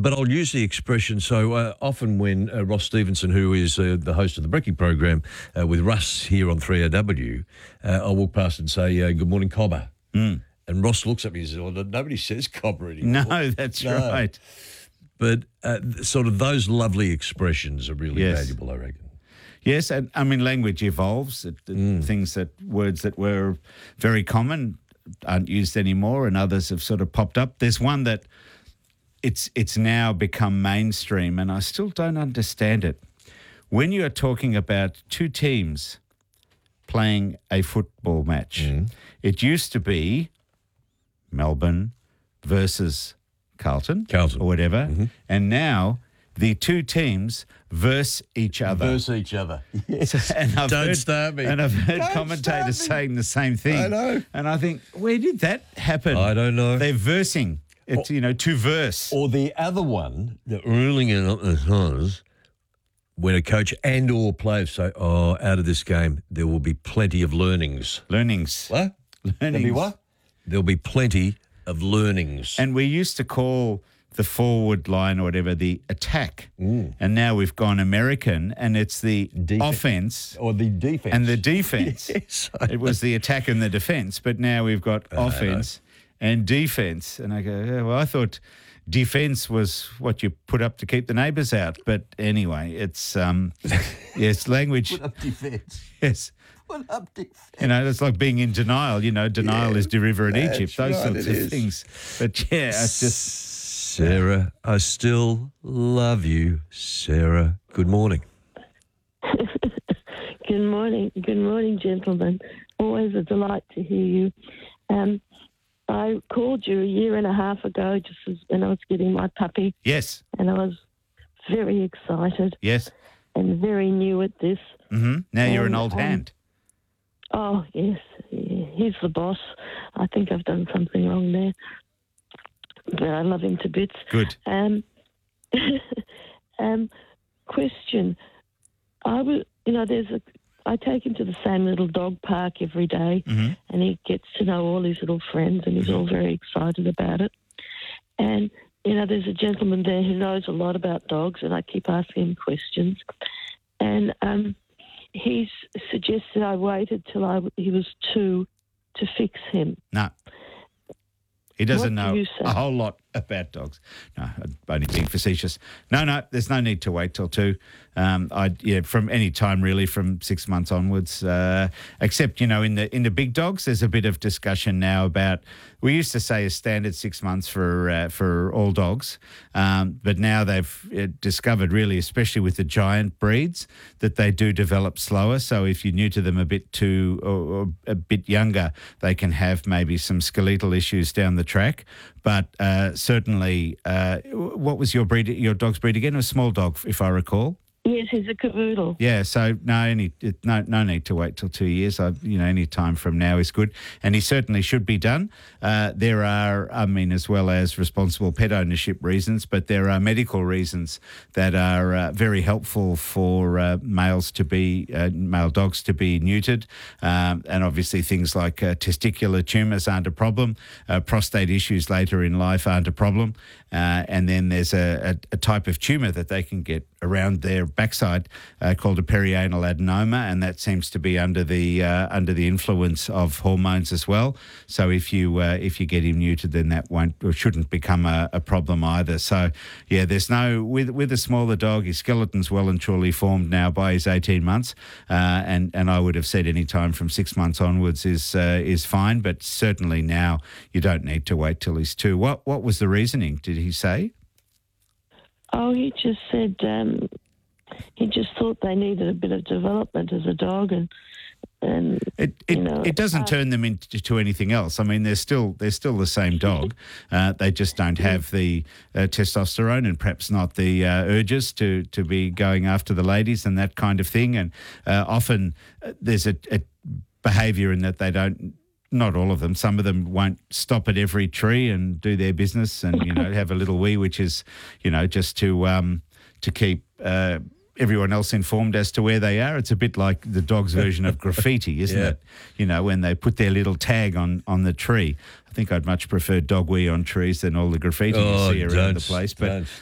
But I'll use the expression. So often when Ross Stevenson, who is the host of the Brekkie program with Russ here on 3AW, I'll walk past and say, good morning, Cobber. Mm. And Ross looks at me and says, well, nobody says Cobber anymore. No, that's right. But sort of those lovely expressions are really valuable, I reckon. Yes, and I mean, language evolves. Words that were very common aren't used anymore, and others have sort of popped up. There's one that it's now become mainstream, and I still don't understand it. When you are talking about two teams playing a football match, it used to be Melbourne versus Carlton or whatever, and now the two teams verse each other. Yes. And start me. And I've heard commentators saying the same thing. I know. And I think, where did that happen? I don't know. They're versing. It's, to verse. Or the other one, the ruling it up the stars, when a coach and or players say, out of this game, there will be plenty of learnings. Learnings. What? Learnings. There'll be what? There'll be plenty of learnings. And we used to call the forward line or whatever the attack. And now we've gone American, and it's the offense. Or the defense. And the defense. Yes, it was the attack and the defense, but now we've got offense and defense. And I go, well, I thought defense was what you put up to keep the neighbours out. But anyway, it's, yes, language. Put up defence. Yes. Put up defence. It's like being in denial. Denial is the river in Egypt, those sorts of things. But it's just... Sarah, I still love you. Sarah, good morning. Good morning, gentlemen. Always a delight to hear you. I called you a year and a half ago, just as when I was getting my puppy. Yes. And I was very excited. Yes. And very new at this. Mm-hmm. Now you're an old hand. Oh, yes. He's the boss. I think I've done something wrong there. But I love him to bits. Good. Question. I take him to the same little dog park every day, and he gets to know all his little friends, and he's all very excited about it. And, there's a gentleman there who knows a lot about dogs, and I keep asking him questions. And he's suggested I waited till he was 2 to fix him. No. He doesn't know you say? a whole lot about dogs. No, I'm only being facetious. No, there's no need to wait till 2. From any time really, from 6 months onwards. Except in the big dogs, there's a bit of discussion now about. We used to say a standard 6 months for all dogs, but now they've discovered really, especially with the giant breeds, that they do develop slower. So if you're new to them a bit too or a bit younger, they can have maybe some skeletal issues down the track. But certainly, what was your dog's breed again? It was a small dog, if I recall. Yes, he's a cavoodle. Yeah, so no need to wait till 2 years. Any time from now is good, and he certainly should be done. There are, as well as responsible pet ownership reasons, but there are medical reasons that are very helpful for male dogs to be neutered, and obviously things like testicular tumours aren't a problem, prostate issues later in life aren't a problem, and then there's a type of tumour that they can get around their backside called a perianal adenoma, and that seems to be under the influence of hormones as well. So if you get him neutered, then that won't or shouldn't become a problem either. So yeah, there's no with a smaller dog, his skeleton's well and truly formed now by his 18 months, and I would have said any time from 6 months onwards is fine, but certainly now you don't need to wait till he's 2. What was the reasoning? Did he say? Oh, he just said he just thought they needed a bit of development as a dog, and it doesn't turn them into anything else. I mean, they're still the same dog. They just don't have the testosterone and perhaps not the urges to be going after the ladies and that kind of thing. And often there's a behaviour in that they don't. Not all of them. Some of them won't stop at every tree and do their business and, have a little wee, which is, just to keep everyone else informed as to where they are. It's a bit like the dog's version of graffiti, isn't it? When they put their little tag on the tree. I think I'd much prefer dog wee on trees than all the graffiti you see around the place. But